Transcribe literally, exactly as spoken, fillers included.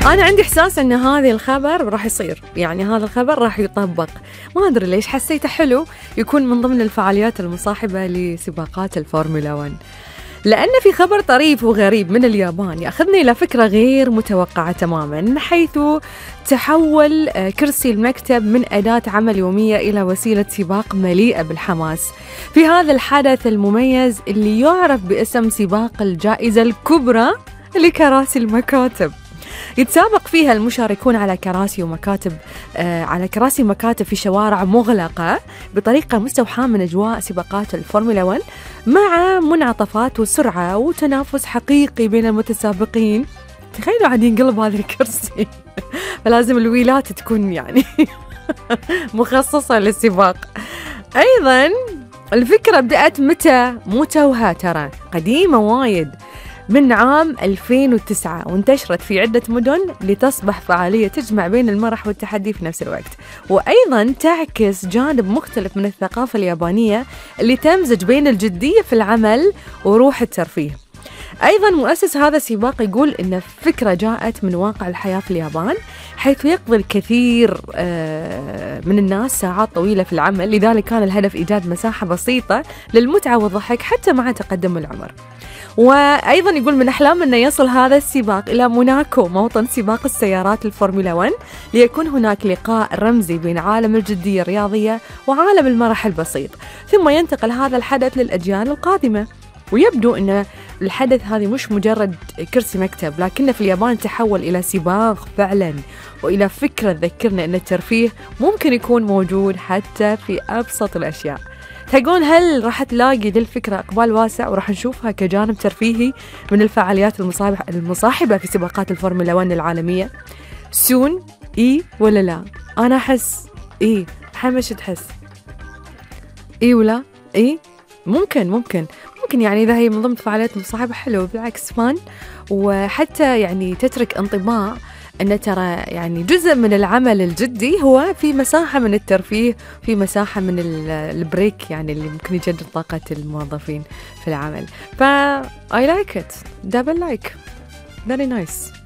أنا عندي إحساس أن هذا الخبر راح يصير، يعني هذا الخبر راح يطبق. ما أدري ليش حسيته حلو يكون من ضمن الفعاليات المصاحبة لسباقات الفورمولا واحد، لأن في خبر طريف وغريب من اليابان يأخذني إلى فكرة غير متوقعة تماما، حيث تحول كرسي المكتب من أداة عمل يومية إلى وسيلة سباق مليئة بالحماس في هذا الحدث المميز اللي يعرف باسم سباق الجائزة الكبرى لكراسي المكاتب. يتسابق فيها المشاركون على كراسي ومكاتب آه على كراسي مكاتب في شوارع مغلقة بطريقة مستوحاة من أجواء سباقات الفورمولا واحد، مع منعطفات وسرعة وتنافس حقيقي بين المتسابقين. تخيلوا عاد ينقلب هذا الكرسي فلازم الويلات تكون يعني مخصصة للسباق. أيضا الفكرة بدأت متى؟ مو توها، ترى قديمة وايد، من عام ألفين وتسعة، وانتشرت في عدة مدن لتصبح فعالية تجمع بين المرح والتحدي في نفس الوقت، وأيضا تعكس جانب مختلف من الثقافة اليابانية اللي تمزج بين الجدية في العمل وروح الترفيه. أيضا مؤسس هذا السباق يقول إن الفكرة جاءت من واقع الحياة في اليابان، حيث يقضي الكثير من الناس ساعات طويلة في العمل، لذلك كان الهدف إيجاد مساحة بسيطة للمتعة والضحك حتى مع تقدم العمر. وأيضا يقول من أحلام أن يصل هذا السباق إلى موناكو، موطن سباق السيارات الفورمولا واحد، ليكون هناك لقاء رمزي بين عالم الجدية الرياضية وعالم المرح البسيط، ثم ينتقل هذا الحدث للأجيال القادمة. ويبدو أن الحدث هذه مش مجرد كرسي مكتب، لكنه في اليابان تحول إلى سباق فعلا، وإلى فكرة تذكرنا أن الترفيه ممكن يكون موجود حتى في أبسط الأشياء. تقول هل راح تلاقي ذي الفكرة إقبال واسع وراح نشوفها كجانب ترفيهي من الفعاليات المصاحبة في سباقات الفورمولا واحد العالمية؟ سون إيه ولا لا؟ أنا أحس إيه. حمش تحس إيه ولا إيه؟ ممكن ممكن ممكن يعني إذا هي من ضمن فعاليات المصاحبة حلو، بالعكس فان، وحتى يعني تترك انطباع أن ترى يعني جزء من العمل الجدي هو في مساحة من الترفيه، في مساحة من البريك يعني اللي ممكن يجدد طاقة الموظفين في العمل. ف I like it double like very nice.